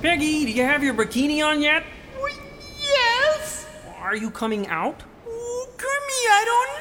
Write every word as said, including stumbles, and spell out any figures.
Peggy, do you have your bikini on yet? Well, yes. Are you coming out? Oh, Grimmy, I don't